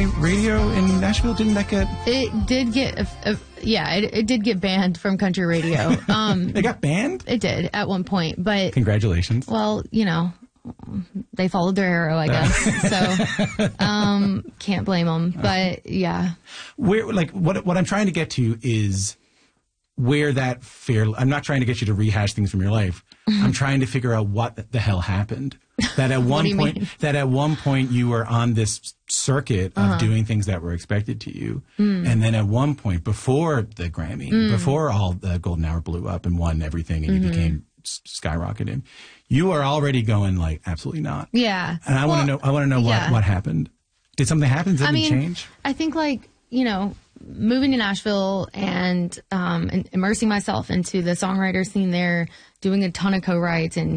radio in Nashville? Didn't that get... It did get, it did get banned from country radio. It got banned? It did at one point, but... Congratulations. Well, you know, they followed their arrow, I guess. So, can't blame them. But, yeah. What I'm trying to get to is where that I'm not trying to get you to rehash things from your life. I'm trying to figure out what the hell happened. That at one point you were on this circuit of doing things that were expected to you, and then at one point before the Grammy, before all the Golden Hour blew up and won everything, and you became skyrocketing, you are already going like, absolutely not. Yeah. And I want to know what happened. Did something happen? Did something change? I think moving to Nashville and immersing myself into the songwriter scene there, doing a ton of co-writes and